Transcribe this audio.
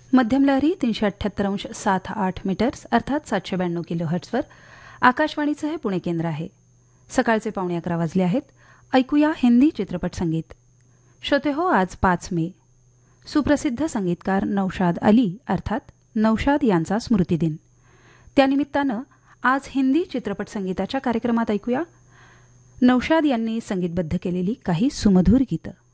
मध्यम लहरी 378.78 मीटर्स अर्थात 792 किलोहर्ट्झवर आकाशवाणीचं हे पुणे केंद्र आहे. सकाळचे 11:15 वाजले आहेत. ऐकूया हिंदी चित्रपट संगीत. श्रोते हो, आज 5 मे सुप्रसिद्ध संगीतकार नौशाद अली अर्थात नौशाद यांचा स्मृतिदिन. त्यानिमित्तानं आज हिंदी चित्रपट संगीताच्या कार्यक्रमात ऐकूया नौशाद यांनी संगीतबद्ध केलेली काही सुमधुर गीतं.